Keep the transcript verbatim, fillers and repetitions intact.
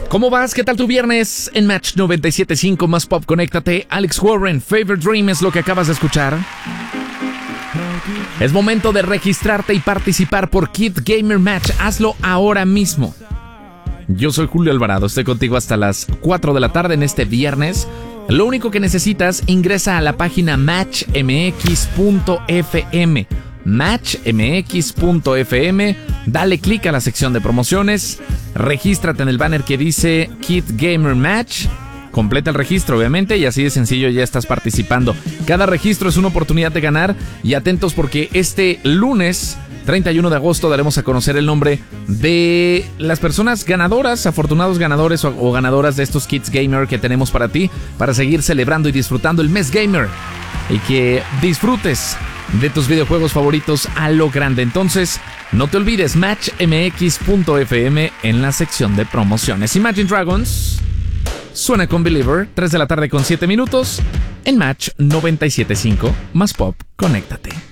¿Cómo vas? ¿Qué tal tu viernes? En Match noventa y siete punto cinco más Pop, conéctate. Alex Warren, Favorite Dream es lo que acabas de escuchar. Es momento de registrarte y participar por Kid Gamer Match. Hazlo ahora mismo. Yo soy Julio Alvarado, estoy contigo hasta las cuatro de la tarde en este viernes. Lo único que necesitas, ingresa a la página match m x punto f m. match m x punto f m, dale clic a la sección de promociones, regístrate en el banner que dice Kid Gamer Match, completa el registro obviamente y así de sencillo ya estás participando. Cada registro es una oportunidad de ganar y atentos porque este lunes treinta y uno de agosto daremos a conocer el nombre de las personas ganadoras, afortunados ganadores o, o ganadoras de estos Kids Gamer que tenemos para ti, para seguir celebrando y disfrutando el mes gamer y que disfrutes de tus videojuegos favoritos a lo grande. Entonces, no te olvides, match m x punto f m en la sección de promociones. Imagine Dragons suena con Believer, tres de la tarde con siete minutos, en Match noventa y siete punto cinco más Pop, conéctate.